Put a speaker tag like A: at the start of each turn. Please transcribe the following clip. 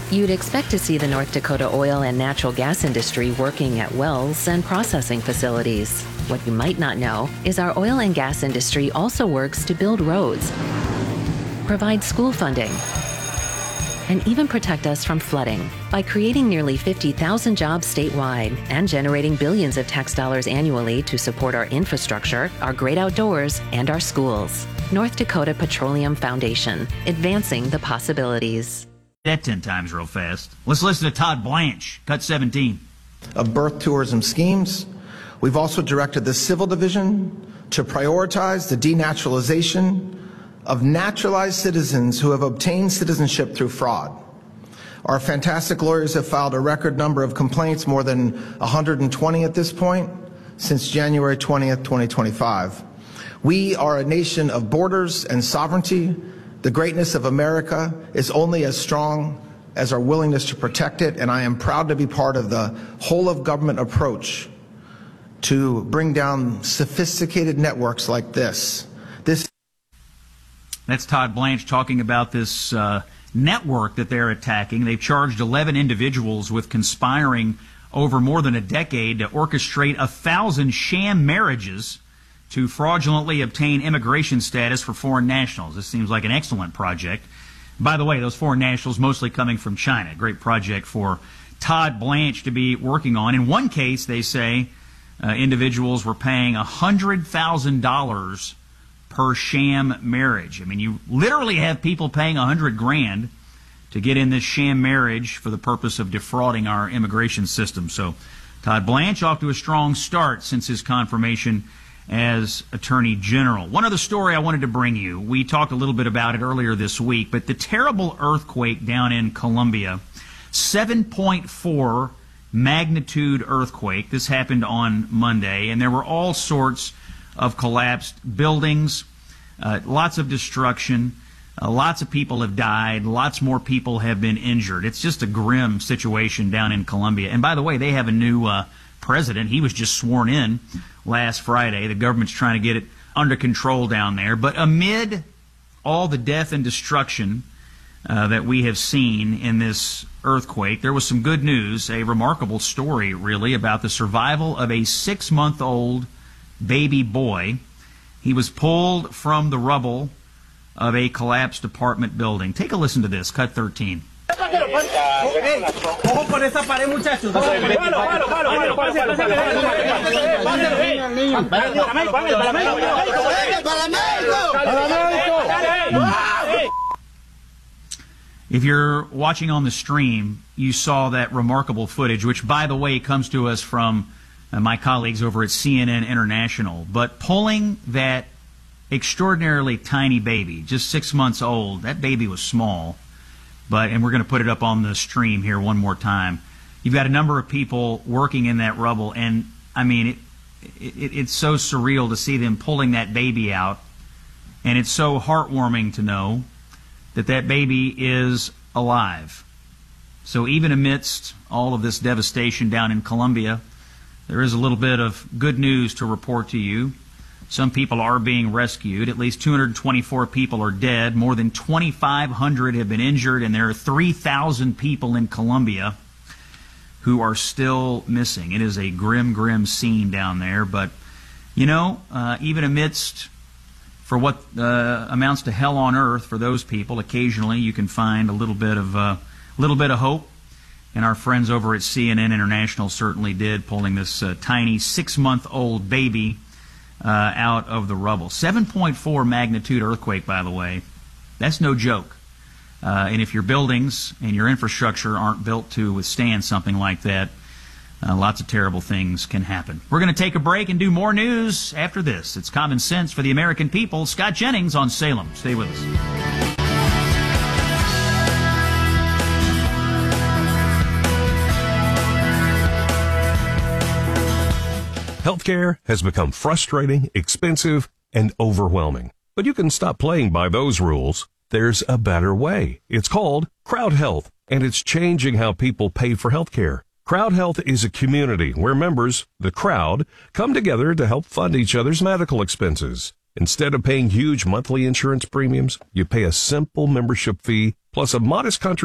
A: You'd expect to see the North Dakota oil and natural gas industry working at wells and processing facilities. What you might not know is our oil and gas industry also works to build roads, provide school funding, and even protect us from flooding by creating nearly 50,000 jobs statewide and generating billions of tax dollars annually to support our infrastructure, our great outdoors, and our schools. North Dakota Petroleum Foundation, advancing the possibilities.
B: That 10 times real fast. Let's listen to Todd Blanche, cut 17.
C: Of birth tourism schemes. We've also directed the Civil Division to prioritize the denaturalization of naturalized citizens who have obtained citizenship through fraud. Our fantastic lawyers have filed a record number of complaints, more than 120 at this point, since January 20th, 2025. We are a nation of borders and sovereignty. The greatness of America is only as strong as our willingness to protect it, and I am proud to be part of the whole-of-government approach to bring down sophisticated networks like this.
B: That's Todd Blanche talking about this network that they're attacking. They've charged 11 individuals with conspiring over more than a decade to orchestrate 1,000 sham marriages to fraudulently obtain immigration status for foreign nationals. This seems like an excellent project. By the way, those foreign nationals mostly coming from China. Great project for Todd Blanche to be working on. In one case, they say individuals were paying $100,000 per sham marriage. I mean, you literally have people paying $100,000 to get in this sham marriage for the purpose of defrauding our immigration system. So Todd Blanche off to a strong start since his confirmation as Attorney General. One other story I wanted to bring you. We talked a little bit about it earlier this week, but the terrible earthquake down in Colombia, 7.4 magnitude earthquake. This happened on Monday, and there were all sorts of collapsed buildings, lots of destruction, lots of people have died, lots more people have been injured. It's just a grim situation down in Colombia. And by the way, they have a new president. He was just sworn in last Friday. The government's trying to get it under control down there. But amid all the death and destruction that we have seen in this earthquake, there was some good news, a remarkable story, really, about the survival of a 6-month-old baby boy. He was pulled from the rubble of a collapsed apartment building. Take a listen to this, cut 13. If you're watching on the stream, you saw that remarkable footage, which, by the way, comes to us from my colleagues over at CNN International. But pulling that extraordinarily tiny baby, just 6 months old, that baby was small, and we're going to put it up on the stream here one more time. You've got a number of people working in that rubble, and I mean, it's so surreal to see them pulling that baby out, and it's so heartwarming to know that that baby is alive. So even amidst all of this devastation down in Colombia, there is a little bit of good news to report to you. Some people are being rescued. At least 224 people are dead. More than 2,500 have been injured, and there are 3,000 people in Colombia who are still missing. It is a grim, grim scene down there. But, you know, even amidst, for what amounts to hell on earth for those people, occasionally you can find a little bit of hope. And our friends over at CNN International certainly did, pulling this tiny 6-month-old baby out of the rubble. 7.4 magnitude earthquake, by the way. That's no joke. And if your buildings and your infrastructure aren't built to withstand something like that, lots of terrible things can happen. We're going to take a break and do more news after this. It's Common Sense for the American People. Scott Jennings on Salem. Stay with us.
D: Healthcare has become frustrating, expensive, and overwhelming. But you can stop playing by those rules. There's a better way. It's called Crowd Health, and it's changing how people pay for healthcare. Crowd Health is a community where members, the crowd, come together to help fund each other's medical expenses. Instead of paying huge monthly insurance premiums, you pay a simple membership fee plus a modest contribution